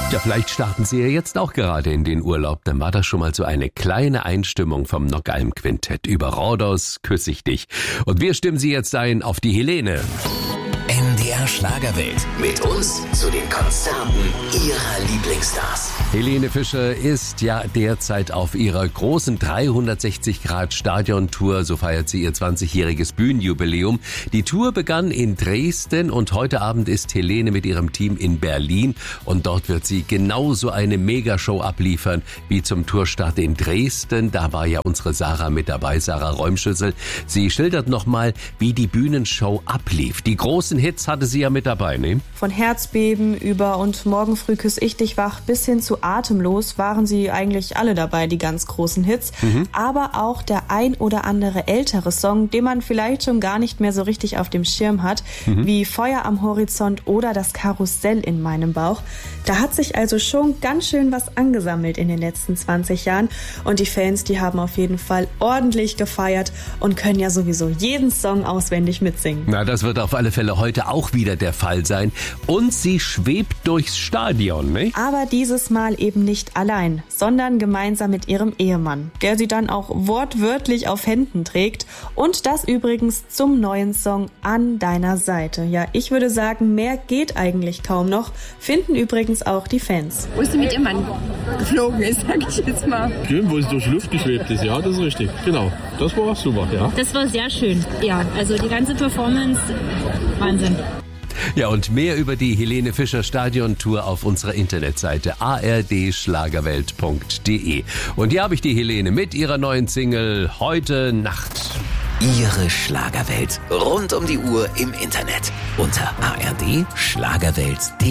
Ja, vielleicht starten Sie ja jetzt auch gerade in den Urlaub. Dann war das schon mal so eine kleine Einstimmung vom Nockalm-Quintett über Rhodos, Küss ich dich. Und wir stimmen Sie jetzt ein auf die Helene. NDR Schlagerwelt. Mit uns zu den Konzerten Ihrer Lieblingsstars. Helene Fischer ist ja derzeit auf ihrer großen 360-Grad-Stadion-Tour. So feiert sie ihr 20-jähriges Bühnenjubiläum. Die Tour begann in Dresden und heute Abend ist Helene mit ihrem Team in Berlin. Und dort wird sie genauso eine Megashow abliefern wie zum Tourstart in Dresden. Da war ja unsere Sarah mit dabei, Sarah Räumschüssel. Sie schildert nochmal, wie die Bühnenshow ablief. Die großen Hits hatte sie ja mit dabei, ne? Von Herzbeben über und Morgen früh küss ich dich wach bis hin zu Atemlos waren sie eigentlich alle dabei, die ganz großen Hits. Aber auch der ein oder andere ältere Song, den man vielleicht schon gar nicht mehr so richtig auf dem Schirm hat, wie Feuer am Horizont oder das Karussell in meinem Bauch. Da hat sich also schon ganz schön was angesammelt in den letzten 20 Jahren. Und die Fans, die haben auf jeden Fall ordentlich gefeiert und können ja sowieso jeden Song auswendig mitsingen. Na, das wird auf alle Fälle heute auch wieder der Fall sein. Und sie schwebt durchs Stadion, ne? Aber dieses Mal eben nicht allein, sondern gemeinsam mit ihrem Ehemann, der sie dann auch wortwörtlich auf Händen trägt. Und das übrigens zum neuen Song An deiner Seite. Ja, ich würde sagen, mehr geht eigentlich kaum noch, finden übrigens auch die Fans. Wo sie mit ihrem Mann geflogen ist, sag ich jetzt mal. Schön, wo sie durch die Luft geschwebt ist, ja, das ist richtig. Genau, das war super, ja. Das war sehr schön. Ja, also die ganze Performance, Wahnsinn. Ja, und mehr über die Helene Fischer Stadiontour auf unserer Internetseite ardschlagerwelt.de. Und hier habe ich die Helene mit ihrer neuen Single Heute Nacht. Ihre Schlagerwelt. Rund um die Uhr im Internet. Unter ardschlagerwelt.de.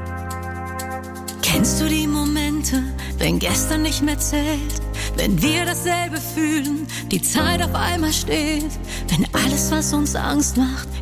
Kennst du die Momente, wenn gestern nicht mehr zählt? Wenn wir dasselbe fühlen, die Zeit auf einmal steht. Wenn alles, was uns Angst macht,